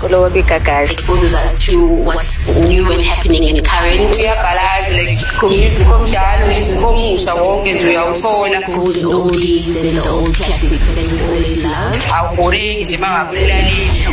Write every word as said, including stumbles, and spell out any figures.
umculo wabigagazi. Exposes us to what's new and happening in current. Uyabhalazi like music omdala music omusha wonke nje uyawuthola. Golden oldies and the old classics that we always love. Awuboreki nje mangabulalela.